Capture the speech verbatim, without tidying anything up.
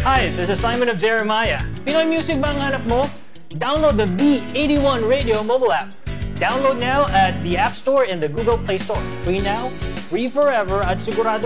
Hi, this is Simon of Jeremiah. Pinoy music ba ang hanap mo? Download the V eighty-one Radio mobile app. Download now at the App Store and the Google Play Store. Free now, free forever at sigurado